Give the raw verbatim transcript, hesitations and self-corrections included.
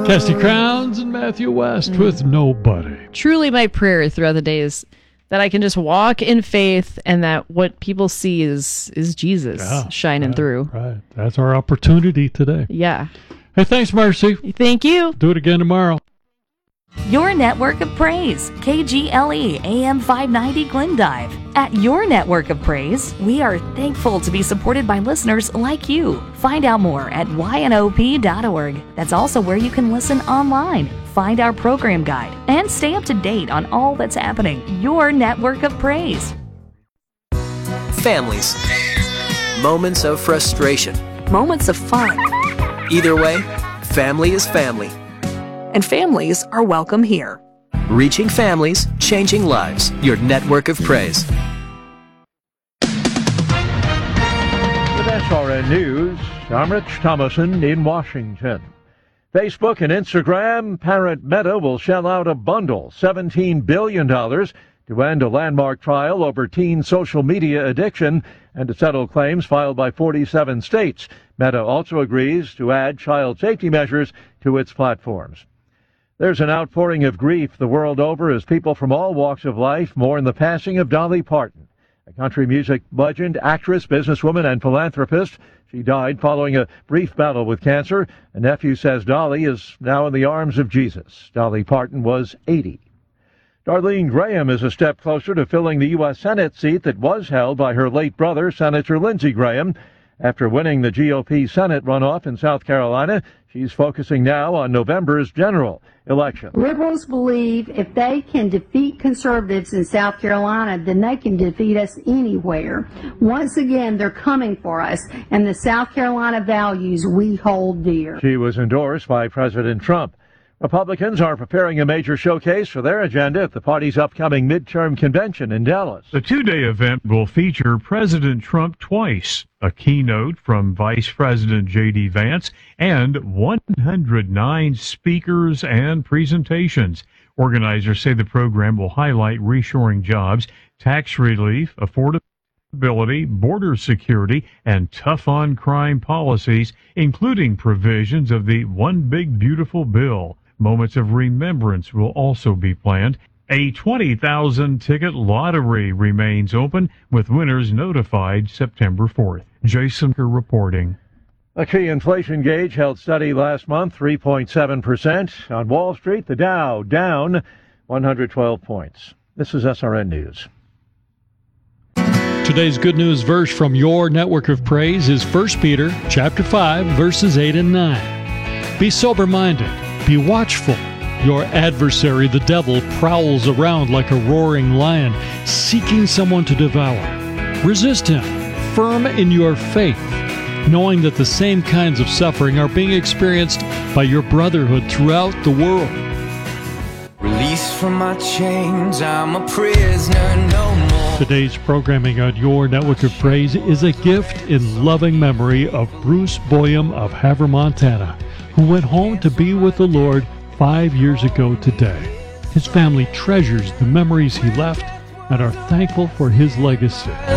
Cassie Crowns and Matthew West mm. with Nobody. Truly my prayer throughout the day is that I can just walk in faith and that what people see is is Jesus yeah, shining right, through. Right. That's our opportunity today. Yeah. Hey, thanks, Marcy. Thank you. Do it again tomorrow. Your network of praise, K G L E A M five ninety Glendive. At your network of praise, we are thankful to be supported by listeners like you. Find out more at Y N O P dot org. That's also where you can listen online, find our program guide, and stay up to date on all that's happening. Your network of praise. Families. Moments of frustration. Moments of fun. Either way, family is family. And families are welcome here. Reaching families, changing lives. Your network of praise. With S R N News, I'm Rich Thomason in Washington. Facebook and Instagram parent Meta will shell out a bundle, seventeen billion dollars, to end a landmark trial over teen social media addiction and to settle claims filed by forty-seven states. Meta also agrees to add child safety measures to its platforms. There's an outpouring of grief the world over as people from all walks of life mourn the passing of Dolly Parton, a country music legend, actress, businesswoman, and philanthropist. She died following a brief battle with cancer. A nephew says Dolly is now in the arms of Jesus. Dolly Parton was eighty. Darlene Graham is a step closer to filling the U S Senate seat that was held by her late brother, Senator Lindsey Graham. After winning the G O P Senate runoff in South Carolina, she's focusing now on November's general election. Liberals believe if they can defeat conservatives in South Carolina, then they can defeat us anywhere. Once again, they're coming for us, and the South Carolina values we hold dear. She was endorsed by President Trump. Republicans are preparing a major showcase for their agenda at the party's upcoming midterm convention in Dallas. The two-day event will feature President Trump twice, a keynote from Vice President J D Vance, and one hundred nine speakers and presentations. Organizers say the program will highlight reshoring jobs, tax relief, affordability, border security, and tough-on-crime policies, including provisions of the One Big Beautiful Bill. Moments of remembrance will also be planned. A twenty thousand ticket lottery remains open, with winners notified September fourth. Jason Kerr reporting. A key inflation gauge held steady last month, three point seven percent. On Wall Street, the Dow down one hundred twelve points. This is S R N News. Today's good news verse from your network of praise is First Peter chapter five, verses eight and nine. Be sober-minded. Be watchful. Your adversary, the devil, prowls around like a roaring lion, seeking someone to devour. Resist him, firm in your faith, knowing that the same kinds of suffering are being experienced by your brotherhood throughout the world. Release from my chains, I'm a prisoner no more. Today's programming on your network of praise is a gift in loving memory of Bruce Boyum of Havre, Montana, who went home to be with the Lord five years ago today. His family treasures the memories he left and are thankful for his legacy.